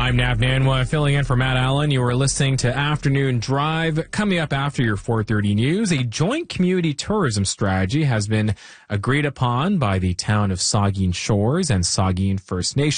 I'm Nav Nanwa, filling in for Matt Allen. You are listening to Afternoon Drive. Coming up after your 4:30 news, a joint community tourism strategy has been agreed upon by the town of Saugeen Shores and Saugeen First Nation.